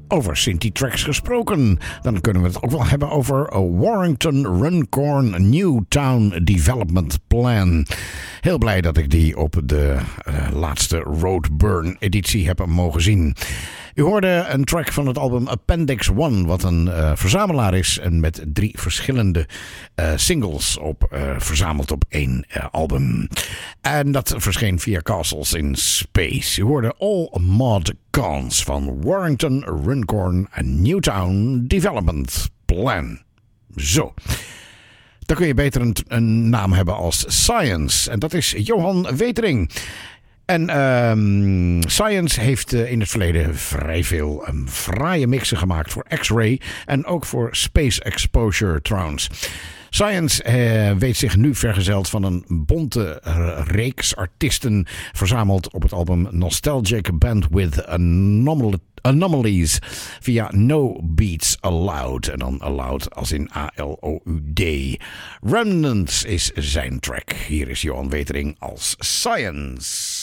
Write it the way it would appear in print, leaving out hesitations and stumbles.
Over Synthie-tracks gesproken, dan kunnen we het ook wel hebben over Warrington Runcorn Newtown Development Plan. Heel blij dat ik die op de laatste Roadburn editie heb mogen zien. U hoorde een track van het album Appendix 1, wat een verzamelaar is en met 3 verschillende singles verzameld op 1 album. En dat verscheen via Castles in Space. U hoorde All Mod Cons van Warrington Runcorn Newtown Development Plan. Zo. Dan kun je beter een naam hebben als Science. En dat is Johan Wetering. En Science heeft in het verleden vrij veel fraaie mixen gemaakt voor X-Ray en ook voor Space Exposure trouwens. Science weet zich nu vergezeld van een bonte reeks artiesten verzameld op het album Nostalgic Bandwidth Anomalies via No Beats Allowed. En dan Allowed als in A-L-O-U-D. Remnants is zijn track. Hier is Johan Wetering als Science.